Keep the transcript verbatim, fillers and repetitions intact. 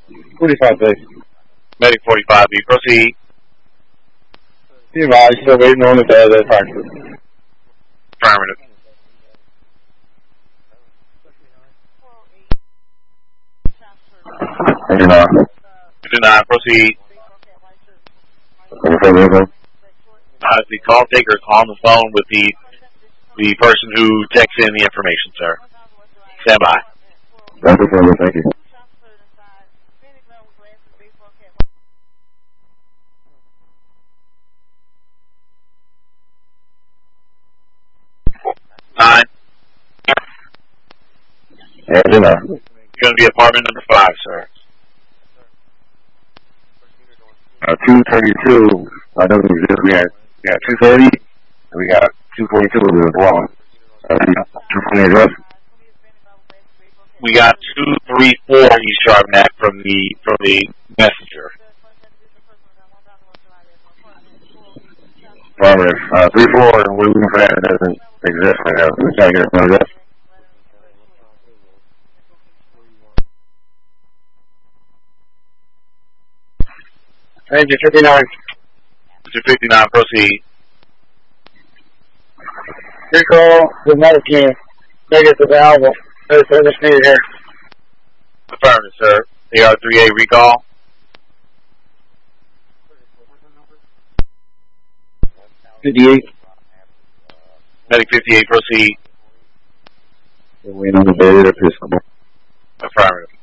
forty-five B. Medic forty-five B, proceed. Be advised, still waiting on the bed at Frankfurt. Affirmative. fifty-nine. fifty-nine, proceed. Uh, the call taker is on the phone with the the person who texts in the information, sir. Stand by. That's affirmative, thank you. Nine. fifty-nine. It's going to be apartment number five, sir. Uh, two thirty-two. I know we got, we got two thirty, and we got two forty-two of the dwelling. Uh, two from the address. We got two three four East Sharpnack from the from the messenger. Affirmative. Uh, three four, we're looking for that. It doesn't exist right now. We're trying to get it from the address. Engine fifty-nine. Engine fifty-nine, proceed. Recall the medic negative available. There's service needed here. Affirmative, sir. A R three A recall. fifty-eight. Medic fifty-eight, proceed. We're waiting on the bed at Episcopal. Affirmative.